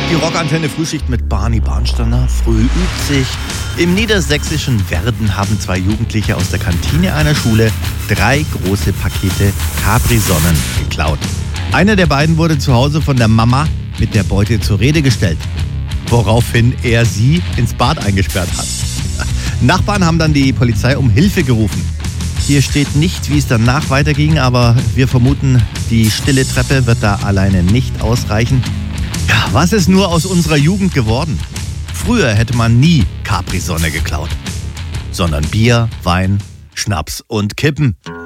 Die Rockantenne Frühschicht mit Barney Barnsteiner. Früh übt sich. Im niedersächsischen Werden haben 2 Jugendliche aus der Kantine einer Schule 3 große Pakete Capri-Sonnen geklaut. Einer der beiden wurde zu Hause von der Mama mit der Beute zur Rede gestellt, woraufhin er sie ins Bad eingesperrt hat. Nachbarn haben dann die Polizei um Hilfe gerufen. Hier steht nicht, wie es danach weiterging, aber wir vermuten, die stille Treppe wird da alleine nicht ausreichen. Ja, was ist nur aus unserer Jugend geworden? Früher hätte man nie Capri-Sonne geklaut, sondern Bier, Wein, Schnaps und Kippen.